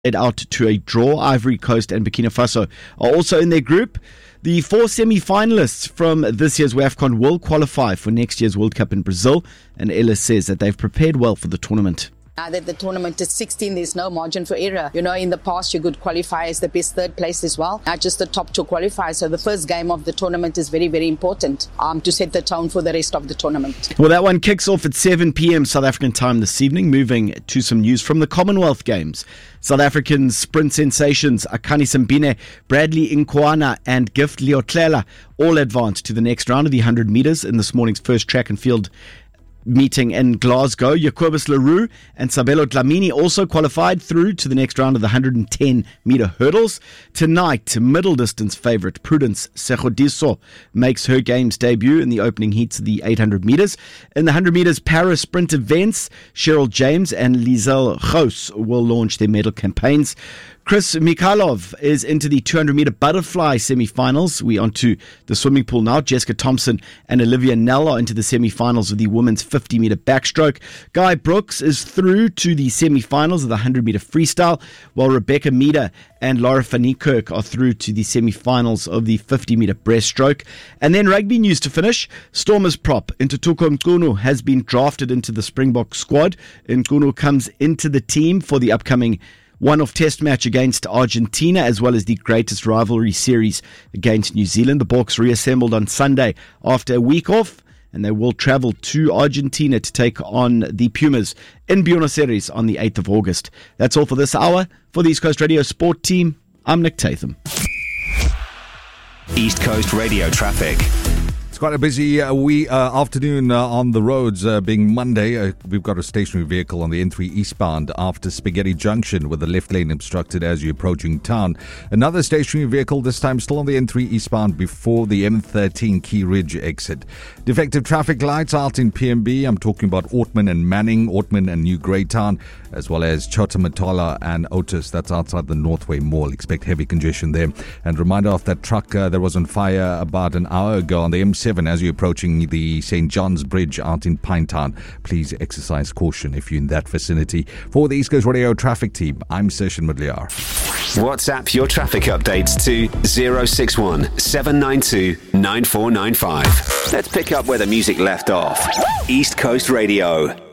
out to a draw. Ivory Coast and Burkina Faso are also in their group. The 4 semi-finalists from this year's WAFCON will qualify for next year's World Cup in Brazil, and Ellis says that they've prepared well for the tournament. Now that the tournament is 16, there's no margin for error. You know, in the past, you could qualify as the best third place as well, not just the top 2 qualifiers. So the first game of the tournament is very, very important to set the tone for the rest of the tournament. Well, that one kicks off at 7 p.m. South African time this evening. Moving to some news from the Commonwealth Games. South African sprint sensations Akani Simbine, Bradley Nkwana and Gift Leotlela all advanced to the next round of the 100 metres in this morning's first track and field meeting in Glasgow. Jacobus Leroux and Sabelo Dlamini also qualified through to the next round of the 110-metre hurdles. Tonight, middle distance favourite Prudence Segodiso makes her game's debut in the opening heats of the 800 metres. In the 100 metres para sprint events, Cheryl James and Lizelle Gous will launch their medal campaigns. Chris Mikhailov is into the 200-metre butterfly semi-finals. We on to the swimming pool now. Jessica Thompson and Olivia Nell are into the semi-finals of the women's 50-metre backstroke. Guy Brooks is through to the semi-finals of the 100-metre freestyle, while Rebecca Meader and Laura van Niekerk are through to the semi-finals of the 50-metre breaststroke. And then rugby news to finish. Stormers prop Ntuthuko Mchunu has been drafted into the Springbok squad. Mchunu comes into the team for the upcoming one-off test match against Argentina, as well as the greatest rivalry series against New Zealand. The Boks reassembled on Sunday after a week off, and they will travel to Argentina to take on the Pumas in Buenos Aires on the 8th of August. That's all for this hour. For the East Coast Radio Sport Team, I'm Nick Tatham. East Coast Radio traffic. Quite a busy afternoon on the roads, being Monday. We've got a stationary vehicle on the N3 eastbound after Spaghetti Junction with the left lane obstructed as you're approaching town. Another stationary vehicle, this time still on the N3 eastbound before the M13 Key Ridge exit. Defective traffic lights out in PMB. I'm talking about Ortman and Manning, Ortman and New Greytown, as well as Chotamatala and Otis. That's outside the Northway Mall. Expect heavy congestion there. And reminder of that truck that was on fire about an hour ago on the M7 as you're approaching the St. John's Bridge out in Pinetown. Please exercise caution if you're in that vicinity. For the East Coast Radio traffic team, I'm Sershin Mudliar. WhatsApp your traffic updates to 061 792 9495. Let's pick up where the music left off. East Coast Radio.